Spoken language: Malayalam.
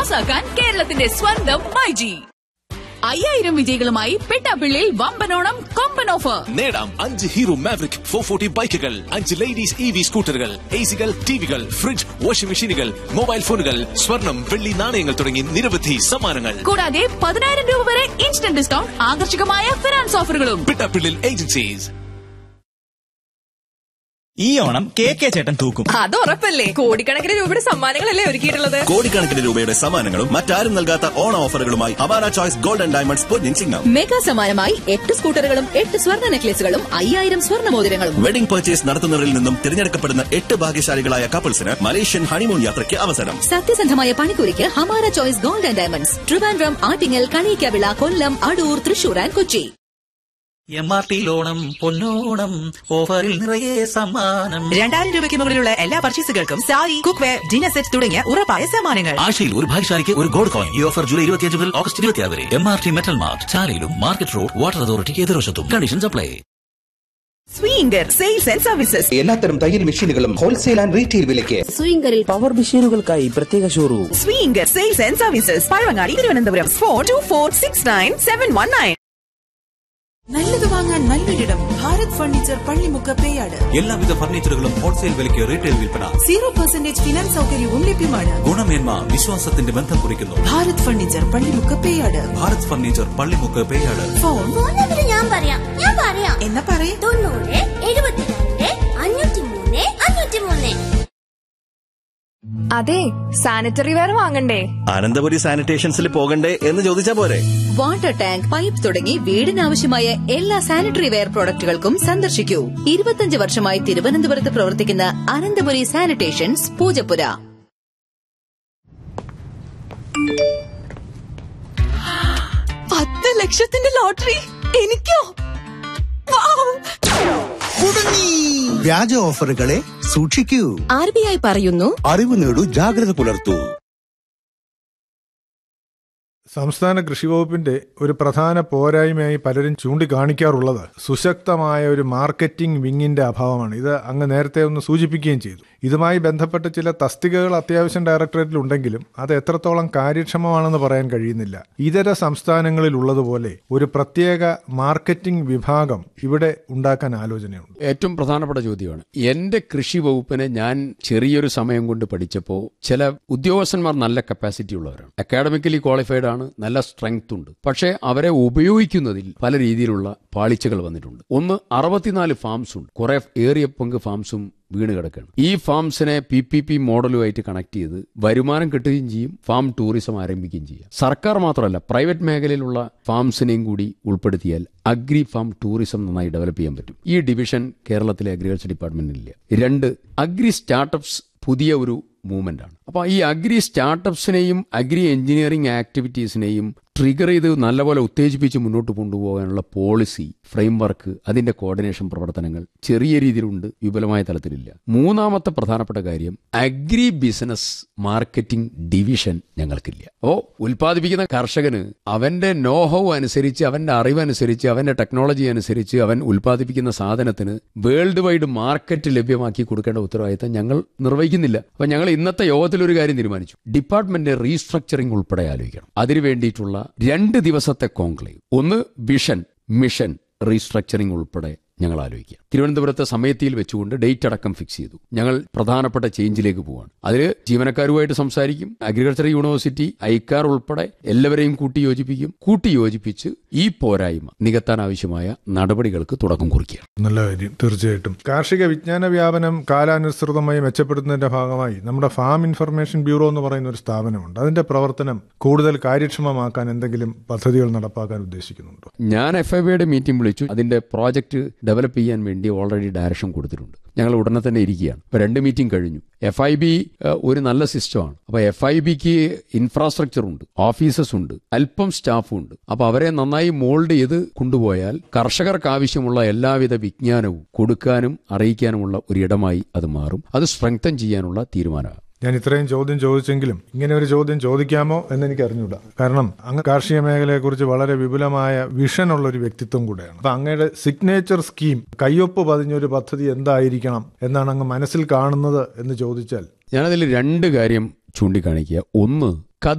മാസാക്കാൻ കേരളത്തിന്റെ സ്വന്തം മൈജി. 5000 വിജയികളുമായി പെട്ടാപ്പിള്ളിയിൽ വമ്പനോണം കൊമ്പൻ ഓഫർ. നേടാം 5 ഹീറോ മാവറിക് 440 ബൈക്കുകൾ, 5 ലേഡീസ് EV സ്കൂട്ടറുകൾ, AC-കൾ, ടിവികൾ, ഫ്രിഡ്ജ്, വാഷിംഗ് മെഷീനുകൾ, മൊബൈൽ ഫോണുകൾ, സ്വർണം, വെള്ളി നാണയങ്ങൾ തുടങ്ങി നിരവധി സമ്മാനങ്ങൾ. കൂടാതെ 10000 രൂപ വരെ ഇൻസ്റ്റന്റ് ഡിസ്കൗണ്ട്, ആകർഷകമായ ഫിനാൻസ് ഓഫറുകളും. പെട്ടാപ്പിള്ളിൽ ഏജൻസീസ്. ഈ ഓണം KK ചേട്ടൻ തൂക്കും. അത് ഉറപ്പല്ലേ. കോടിക്കണക്കിന് രൂപയുടെ സമ്മാനങ്ങളല്ലേ ഒരുക്കിയിട്ടുള്ളത്. കോടിക്കണക്കിന് രൂപയുടെ സമ്മാനങ്ങളും മറ്റാരും നൽകാത്ത ഓണ ഓഫറുകളുമായി Hamara choice gold and diamonds Ponnin Chingam. Mega സമ്മാനമായി 8 സ്കൂട്ടറുകളും 8 സ്വർണ്ണ നെക്ലേസുകളും 5000 സ്വർണ്ണ മോതിരങ്ങളും. വെഡിംഗ് പർച്ചേസ് നടത്തുന്നവരിൽ നിന്നും തിരഞ്ഞെടുക്കപ്പെടുന്ന 8 ഭാഗ്യശാലികളായ കപ്പിൾസിന് മലേഷ്യൻ ഹണിമൂൺ യാത്രയ്ക്ക് അവസരം. സത്യസന്ധമായ പണിക്കൂലിക്ക് Hamara choice gold and diamonds, Trivandrum, Attingal, Kaliyikkavila, Kollam, Adoor, Thrissur and Kochi. MRT Onam പൊന്നോണം ഓഫറിൽ നിറയെ സമ്മാനം. 2000 രൂപയ്ക്ക് മുകളിലുള്ള എല്ലാ പർച്ചേസുകൾക്കും സാരി, കുക്ക്വെയർ, ഡിന്നർ സെറ്റ് തുടങ്ങിയ ഉറപ്പായ സമ്മാനങ്ങൾ. ആഴ്ചയിൽ ഒരു ഭാഗ്യശാലിക്ക് ഒരു ഗോൾഡ് കോയിൻ. ഈ ഓഫർ ജൂലൈ 25 മുതൽ ഓഗസ്റ്റ് 26 വരെ. MRT metal mart, ചാലയിലും market road, water അതോറിറ്റിക്ക് എതിർവശത്തും. Conditions apply. Swinger sales and services. എല്ലാത്തരം തയ്യൽ മെഷീനുകളും ഹോൾസെയിൽ ആൻഡ് റീറ്റെയിൽ വിലയ്ക്ക്. സ്വിംഗറിൽ പവർ മെഷീനുകൾക്കായി പ്രത്യേക showroom. Swinger sales and services, Pazhavangadi, Thiruvananthapuram. 424697119. നല്ലത് വാങ്ങാൻ നല്ലൊരിടം. ഭാരത് ഫർണിച്ചർ, പള്ളിമുക്ക്, പേയാട്. എല്ലാവിധ ഫർണിച്ചറുകളും ഹോൾസെയിൽ വിലയ്ക്ക് റീറ്റെയിൽ വിൽപ്പന. 0% ഫിനാൻസ് സൗകര്യവും ലഭ്യമാണ്. ഗുണമേന്മ വിശ്വാസത്തിന്റെ ബന്ധം കുറിക്കുന്നു. Bharat furniture, Pallimukku, Peyad. Bharat furniture, Pallimukku, Peyad. Phone ഞാൻ പറയാം എന്നാ പറയേ. 90 72 503 503. അതെ, സാനിറ്ററി വെയർ വാങ്ങണ്ടേ? അനന്തപുരി സാനിറ്റേഷൻസിൽ പോകണ്ടേ എന്ന് ചോദിച്ചാ പോരെ. വാട്ടർ ടാങ്ക്, പൈപ്പ് തുടങ്ങി വീടിനാവശ്യമായ എല്ലാ സാനിറ്ററി വെയർ പ്രോഡക്റ്റുകൾക്കും സന്ദർശിക്കൂ. 25 വർഷമായി തിരുവനന്തപുരത്ത് പ്രവർത്തിക്കുന്ന അനന്തപുരി സാനിറ്റേഷൻസ്, പൂജപ്പുര. 10 ലക്ഷത്തിന്റെ ലോട്ടറി എനിക്കോ? വ്യാജ ഓഫറുകളെ സൂക്ഷിക്കൂ. RBI പറയുന്നു, അറിവ് നേടൂ, ജാഗ്രത പുലർത്തൂ. സംസ്ഥാന കൃഷിവകുപ്പിന്റെ ഒരു പ്രധാന പോരായ്മയായി പലരും ചൂണ്ടിക്കാണിക്കാറുള്ളത് സുശക്തമായ ഒരു മാർക്കറ്റിംഗ് വിങ്ങിന്റെ അഭാവമാണ്. ഇത് അങ്ങ് നേരത്തെ ഒന്ന് സൂചിപ്പിക്കുകയും ചെയ്തു. ഇതുമായി ബന്ധപ്പെട്ട് ചില തസ്തികകൾ അത്യാവശ്യം ഡയറക്ടറേറ്റിൽ ഉണ്ടെങ്കിലും അത് എത്രത്തോളം കാര്യക്ഷമമാണെന്ന് പറയാൻ കഴിയുന്നില്ല. ഇതര സംസ്ഥാനങ്ങളിൽ ഉള്ളതുപോലെ ഒരു പ്രത്യേക മാർക്കറ്റിംഗ് വിഭാഗം ഇവിടെ ഉണ്ടാക്കാൻ ആലോചനയുണ്ട്. ഏറ്റവും പ്രധാനപ്പെട്ട ചോദ്യമാണ്. എന്റെ കൃഷി വകുപ്പിനെ ഞാൻ ചെറിയൊരു സമയം കൊണ്ട് പഠിച്ചപ്പോൾ ചില ഉദ്യോഗസ്ഥന്മാർ നല്ല കപ്പാസിറ്റി ഉള്ളവരാണ്, അക്കാഡമിക്കലി ക്വാളിഫൈഡ് ആണ്, നല്ല സ്ട്രെങ്ത് ഉണ്ട്. പക്ഷേ അവരെ ഉപയോഗിക്കുന്നതിൽ പല രീതിയിലുള്ള പാളിച്ചകൾ വന്നിട്ടുണ്ട്. ഒന്ന്, 64 ഫാംസ് ഉണ്ട്. കുറെ ഏറിയ പങ്ക് ഫാംസും വീണ് കിടക്കുകയാണ്. ഈ ഫാംസിനെ PPP മോഡലുമായിട്ട് കണക്ട് ചെയ്ത് വരുമാനം കിട്ടുകയും ചെയ്യും, ഫാം ടൂറിസം ആരംഭിക്കുകയും ചെയ്യാം. സർക്കാർ മാത്രമല്ല, പ്രൈവറ്റ് മേഖലയിലുള്ള ഫാംസിനെയും കൂടി ഉൾപ്പെടുത്തിയാൽ അഗ്രി ഫാം ടൂറിസം നന്നായി ഡെവലപ്പ് ചെയ്യാൻ പറ്റും. ഈ ഡിവിഷൻ കേരളത്തിലെ അഗ്രികൾച്ചർ ഡിപ്പാർട്ട്മെന്റിലില്ല. 2, അഗ്രി സ്റ്റാർട്ടപ്സ് പുതിയ ഒരു മൂവ്മെന്റ് ആണ്. അപ്പോൾ ഈ അഗ്രി സ്റ്റാർട്ടപ്സിനെയും അഗ്രി എഞ്ചിനീയറിംഗ് ആക്ടിവിറ്റീസിനെയും ട്രിഗർ ചെയ്ത് നല്ലപോലെ ഉത്തേജിപ്പിച്ച് മുന്നോട്ട് കൊണ്ടുപോകാനുള്ള പോളിസി ഫ്രെയിംവർക്ക്, അതിന്റെ കോർഡിനേഷൻ പ്രവർത്തനങ്ങൾ ചെറിയ രീതിയിലുണ്ട്, വിപുലമായ തലത്തിലില്ല. 3ാമത്തെ പ്രധാനപ്പെട്ട കാര്യം, അഗ്രി ബിസിനസ് മാർക്കറ്റിംഗ് ഡിവിഷൻ ഞങ്ങൾക്കില്ല. അപ്പോൾ ഉൽപ്പാദിപ്പിക്കുന്ന കർഷകന് അവന്റെ നോഹൗ അനുസരിച്ച്, അവന്റെ അറിവനുസരിച്ച്, അവന്റെ ടെക്നോളജി അനുസരിച്ച് അവൻ ഉൽപ്പാദിപ്പിക്കുന്ന സാധനത്തിന് വേൾഡ് വൈഡ് മാർക്കറ്റ് ലഭ്യമാക്കി കൊടുക്കേണ്ട ഉത്തരവാദിത്തം ഞങ്ങൾ നിർവഹിക്കുന്നില്ല. അപ്പൊ ഞങ്ങൾ ഇന്നത്തെ യോഗത്തിൽ ഒരു കാര്യം തീരുമാനിച്ചു. ഡിപ്പാർട്ട്മെന്റ് റീസ്ട്രക്ചറിംഗ് ഉൾപ്പെടെ ആലോചിക്കണം. അതിനു വേണ്ടിയിട്ടുള്ള 2 ദിവസത്തെ കോൺക്ലേവ്, ഒന്ന് വിഷൻ, മിഷൻ റീസ്ട്രക്ചറിംഗ് ഉൾപ്പെടെ ഞങ്ങൾ ആലോചിക്കുക. തിരുവനന്തപുരത്തെ സമയത്തിൽ വെച്ചുകൊണ്ട് ഡേറ്റ് അടക്കം ഫിക്സ് ചെയ്തു. ഞങ്ങൾ പ്രധാനപ്പെട്ട ചേഞ്ചിലേക്ക് പോവാണ്. അതിൽ ജീവനക്കാരുമായിട്ട് സംസാരിക്കും. അഗ്രികൾച്ചർ യൂണിവേഴ്സിറ്റി, ഐക്കാർ ഉൾപ്പെടെ എല്ലാവരെയും കൂട്ടിയോജിപ്പിച്ച് ഈ പോരായ്മ നികത്താൻ ആവശ്യമായ നടപടികൾക്ക് തുടക്കം കുറിക്കുക. നല്ല കാര്യം. തീർച്ചയായിട്ടും കാർഷിക വിജ്ഞാന വ്യാപനം കാലാനുസൃതമായി മെച്ചപ്പെടുത്തുന്നതിന്റെ ഭാഗമായി നമ്മുടെ ഫാം ഇൻഫർമേഷൻ ബ്യൂറോ എന്ന് പറയുന്ന ഒരു സ്ഥാപനമുണ്ട്. അതിന്റെ പ്രവർത്തനം കൂടുതൽ കാര്യക്ഷമമാക്കാൻ എന്തെങ്കിലും പദ്ധതികൾ നടപ്പാക്കാൻ ഉദ്ദേശിക്കുന്നുണ്ടോ? ഞാൻ FIBയുടെ മീറ്റിംഗ് വിളിച്ചു. അതിന്റെ പ്രോജക്റ്റ് ഡെവലപ്പ് ചെയ്യാൻ വേണ്ടി ഓൾറെഡി ഡയറക്ഷൻ കൊടുത്തിട്ടുണ്ട്. ഞങ്ങൾ ഉടനെ തന്നെ ഇരിക്കുകയാണ്. ഇപ്പോൾ 2 മീറ്റിംഗ് കഴിഞ്ഞു. FIB ഒരു നല്ല സിസ്റ്റമാണ്. അപ്പോൾ FIBക്ക് ഇൻഫ്രാസ്ട്രക്ചർ ഉണ്ട്, ഓഫീസസ് ഉണ്ട്, അല്പം സ്റ്റാഫും ഉണ്ട്. അപ്പോൾ അവരെ നന്നായി മോൾഡ് ചെയ്ത് കൊണ്ടുപോയാൽ കർഷകർക്ക് ആവശ്യമുള്ള എല്ലാവിധ വിജ്ഞാനവും കൊടുക്കാനും അറിയിക്കാനുമുള്ള ഒരിടമായി അത് മാറും. അത് സ്ട്രെങ്തൻ ചെയ്യാനുള്ള തീരുമാനമാണ്. ഞാൻ ഇത്രയും ചോദ്യം ചോദിച്ചെങ്കിലും ഇങ്ങനെ ഒരു ചോദ്യം ചോദിക്കാമോ എന്ന് എനിക്ക് അറിഞ്ഞൂടാ. കാരണം അങ്ങ് കാർഷിക മേഖലയെക്കുറിച്ച് വളരെ വിപുലമായ വിഷനുള്ള ഒരു വ്യക്തിത്വം കൂടെയാണ്. അപ്പൊ അങ്ങയുടെ സിഗ്നേച്ചർ സ്കീം, കയ്യൊപ്പ് പതിഞ്ഞൊരു പദ്ധതി എന്തായിരിക്കണം എന്നാണ് അങ്ങ് മനസ്സിൽ കാണുന്നത് എന്ന് ചോദിച്ചാൽ ഞാനതിൽ 2 കാര്യം ചൂണ്ടിക്കാണിക്കുക. ഒന്ന്,